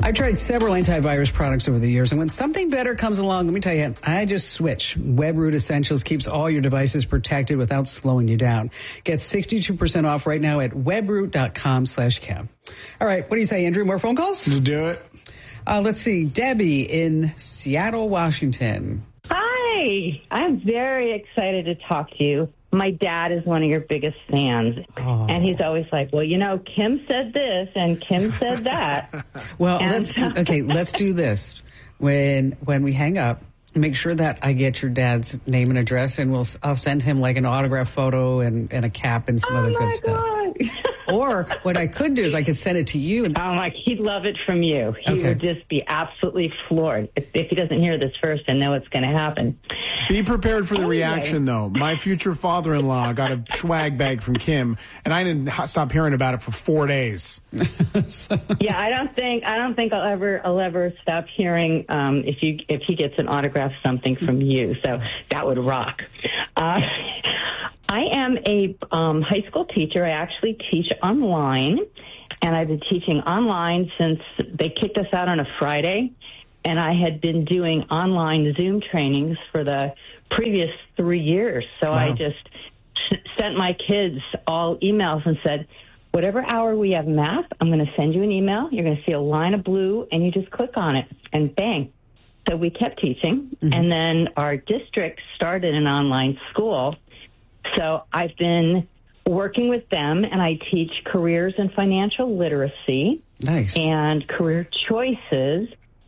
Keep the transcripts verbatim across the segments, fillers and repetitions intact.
I've tried several antivirus products over the years, and when something better comes along, let me tell you, I just switch. WebRoot Essentials keeps all your devices protected without slowing you down. Get sixty-two percent off right now at webroot.com slash Kim. All right, what do you say, Andrew? More phone calls? Let's do it. Uh, let's see. Debbie in Seattle, Washington. Hi. I'm very excited to talk to you. My dad is one of your biggest fans, oh. and he's always like, well, you know, Kim said this and Kim said that. Well, and let's, okay, let's do this. When when we hang up, make sure that I get your dad's name and address, and we'll I'll send him like an autograph photo and, and a cap and some oh other my good stuff. God. Or what I could do is I could send it to you. And- I'm like, he'd love it from you. He okay. would just be absolutely floored. If, if he doesn't hear this first and know it's going to happen. Be prepared for the anyway. reaction, though. My future father-in-law got a swag bag from Kim, and I didn't stop hearing about it for four days. so. Yeah, I don't think I don't think I'll ever I'll ever stop hearing um, if you if he gets an autograph something from you. So that would rock. Uh, I am a um, high school teacher. I actually teach online, and I've been teaching online since they kicked us out on a Friday. And I had been doing online Zoom trainings for the previous three years. So wow. I just sent my kids all emails and said, whatever hour we have math, I'm going to send you an email. You're going to see a line of blue, and you just click on it, and bang. So we kept teaching, mm-hmm. and then our district started an online school. So I've been working with them, and I teach careers and financial literacy nice. and career choices.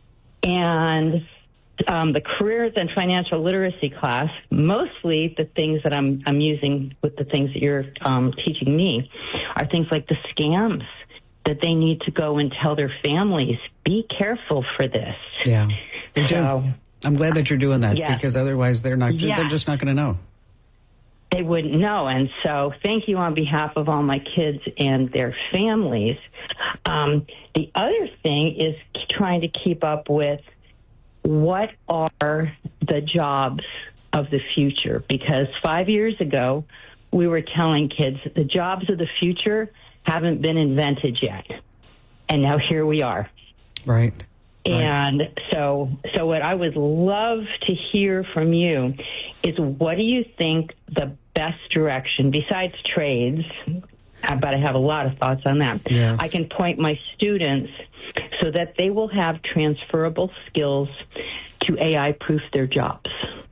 And um, the careers and financial literacy class, mostly the things that I'm I'm using with the things that you're um, teaching me, are things like the scams that they need to go and tell their families, be careful for this. Yeah, they do. So, I'm glad that you're doing that yes. because otherwise they're not. Yes. They're just not going to know. They wouldn't know. And so thank you on behalf of all my kids and their families. Um, the other thing is trying to keep up with what are the jobs of the future. Because five years ago, we were telling kids the jobs of the future haven't been invented yet. And now here we are. Right. And right. so so what I would love to hear from you is, what do you think the best direction, besides trades, but I have a lot of thoughts on that, yes. I can point my students so that they will have transferable skills to A I-proof their jobs?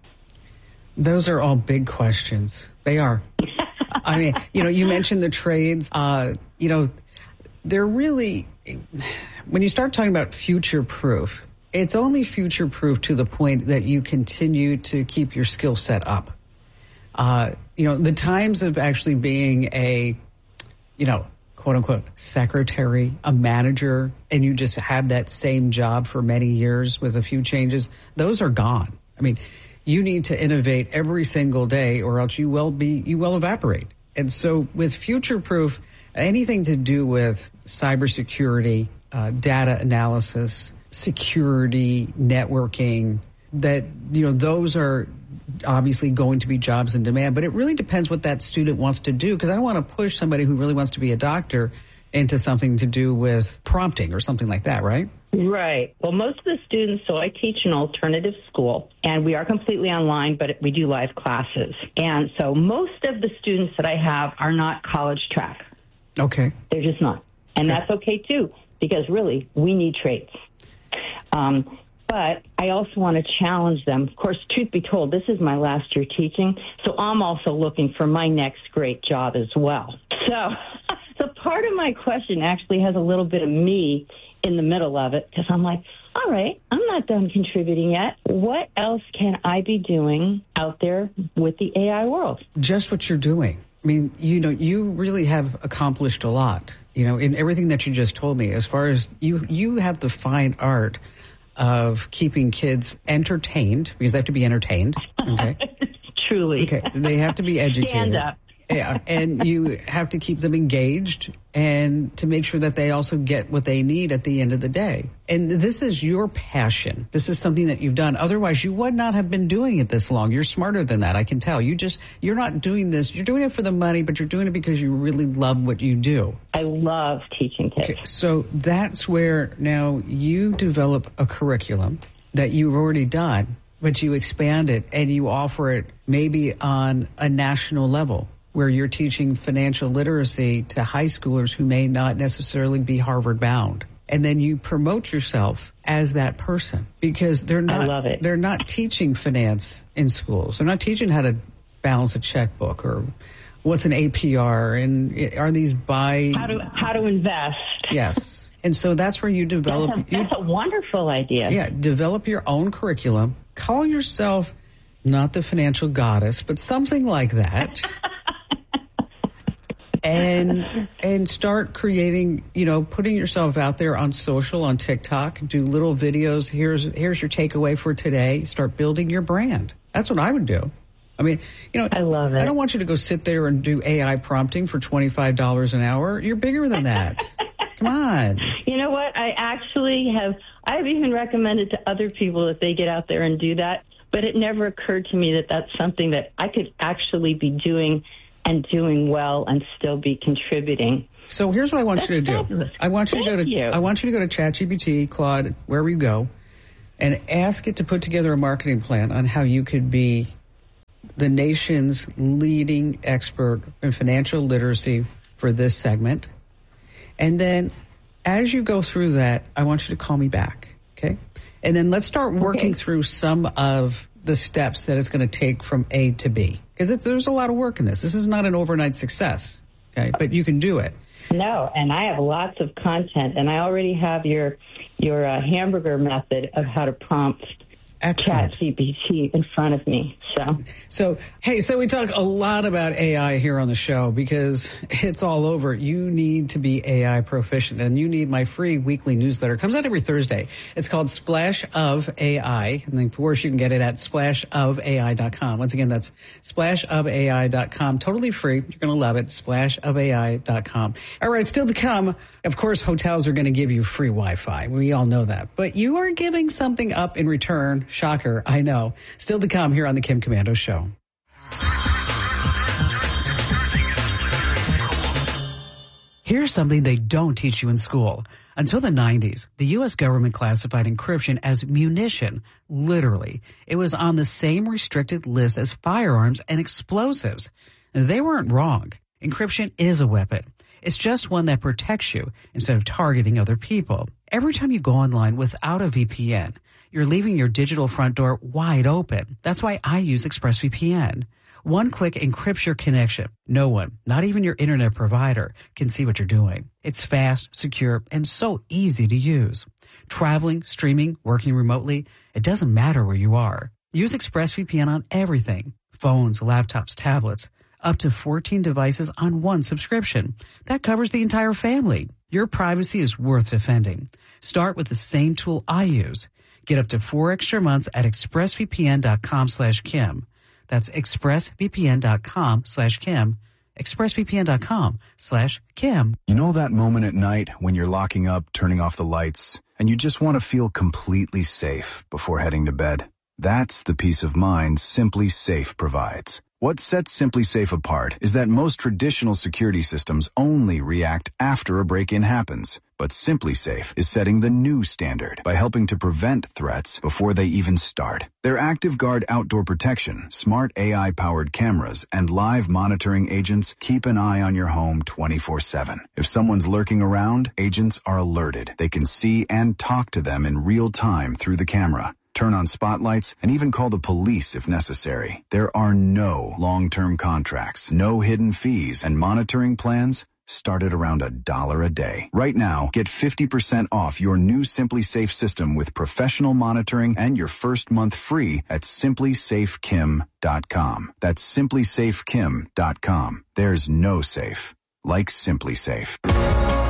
Those are all big questions. They are. I mean, you know, you mentioned the trades. Uh, you know, they're really, when you start talking about future-proof, it's only future-proof to the point that you continue to keep your skill set up. Uh, you know, the times of actually being a, you know, quote-unquote secretary, a manager, and you just have that same job for many years with a few changes, those are gone. I mean, you need to innovate every single day or else you will be, you will evaporate. And so with future-proof, anything to do with cybersecurity, uh, data analysis, security, networking, that, you know, those are obviously going to be jobs in demand, but it really depends what that student wants to do, because I don't want to push somebody who really wants to be a doctor into something to do with prompting or something like that, right? Right. Well, most of the students, so I teach an alternative school, and we are completely online, but we do live classes. And so most of the students that I have are not college track. Okay. They're just not. And okay. That's okay, too, because really, we need trades. Um, but I also want to challenge them. Of course, truth be told, this is my last year teaching, so I'm also looking for my next great job as well. So, so part of my question actually has a little bit of me in the middle of it, because I'm like, all right, I'm not done contributing yet. What else can I be doing out there with the A I world? Just what you're doing. I mean, you know, you really have accomplished a lot, you know, in everything that you just told me, as far as you, you have the fine art of keeping kids entertained, because they have to be entertained. Okay. Truly. Okay. They have to be educated. Stand up. Yeah, and you have to keep them engaged and to make sure that they also get what they need at the end of the day. And this is your passion. This is something that you've done. Otherwise, you would not have been doing it this long. You're smarter than that, I can tell. You just, you're not doing this. You're doing it for the money, but you're doing it because you really love what you do. I love teaching kids. Okay, so that's where now you develop a curriculum that you've already done, but you expand it and you offer it maybe on a national level, where you're teaching financial literacy to high schoolers who may not necessarily be Harvard bound. And then you promote yourself as that person, because they're not, I love it. They're not teaching finance in schools. They're not teaching how to balance a checkbook or what's an A P R and are these by how to how to invest. Yes. And so that's where you develop. That's a, that's you, a wonderful idea. Yeah. Develop your own curriculum. Call yourself not the financial goddess, but something like that. And and start creating, you know, putting yourself out there on social, on TikTok, do little videos. Here's here's your takeaway for today. Start building your brand. That's what I would do. I mean, you know, I love it. I don't want you to go sit there and do A I prompting for twenty-five dollars an hour. You're bigger than that. Come on. You know what? I actually have, I've even recommended to other people that they get out there and do that, but it never occurred to me that that's something that I could actually be doing and doing well and still be contributing. So here's what I want That's you to fabulous. do. I want you Thank to go to you. I want you to go to ChatGPT, Claude, wherever you go, and ask it to put together a marketing plan on how you could be the nation's leading expert in financial literacy for this segment. And then as you go through that, I want you to call me back, okay? And then let's start working okay. through some of the steps that it's going to take from A to B. Because there's a lot of work in this. This is not an overnight success, okay? But you can do it. No, and I have lots of content, and I already have your your uh, hamburger method of how to prompt ChatGPT in front of me. So, so hey, so we talk a lot about A I here on the show because it's all over. You need to be A I proficient, and you need my free weekly newsletter. It comes out every Thursday. It's called Splash of A I, and then of course you can get it at splash of A I dot com. Once again, that's splash of A I dot com. Totally free. You're going to love it. splash of A I dot com. All right, still to come. Of course, hotels are going to give you free Wi-Fi. We all know that. But you are giving something up in return. Shocker, I know. Still to come here on the Kim Komando Show. Here's something they don't teach you in school. Until the nineties, the U S government classified encryption as munition. Literally. It was on the same restricted list as firearms and explosives. They weren't wrong. Encryption is a weapon. It's just one that protects you instead of targeting other people. Every time you go online without a V P N, you're leaving your digital front door wide open. That's why I use ExpressVPN. One click encrypts your connection. No one, not even your internet provider, can see what you're doing. It's fast, secure, and so easy to use. Traveling, streaming, working remotely, it doesn't matter where you are. Use ExpressVPN on everything. Phones, laptops, tablets. Up to fourteen devices on one subscription. That covers the entire family. Your privacy is worth defending. Start with the same tool I use. Get up to four extra months at expressvpn.com slash Kim. That's expressvpn.com slash Kim. expressvpn.com slash Kim. You know that moment at night when you're locking up, turning off the lights, and you just want to feel completely safe before heading to bed? That's the peace of mind Simply Safe provides. What sets Simply Safe apart is that most traditional security systems only react after a break-in happens. But Simply Safe is setting the new standard by helping to prevent threats before they even start. Their ActiveGuard outdoor protection, smart A I-powered cameras, and live monitoring agents keep an eye on your home twenty-four seven. If someone's lurking around, agents are alerted. They can see and talk to them in real time through the camera. Turn on spotlights, and even call the police if necessary. There are no long-term contracts, no hidden fees, and monitoring plans start at around a dollar a day. Right now, get fifty percent off your new Simply Safe system with professional monitoring and your first month free at simply safe kim dot com. That's simply safe kim dot com. There's no safe like Simply Safe.